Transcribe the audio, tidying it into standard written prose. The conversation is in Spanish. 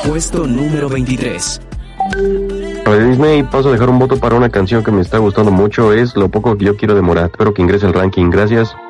Puesto número 23. De Disney paso a dejar un voto para una canción que me está gustando mucho, es Lo poco que yo quiero de Morat. Espero que ingrese al ranking, gracias.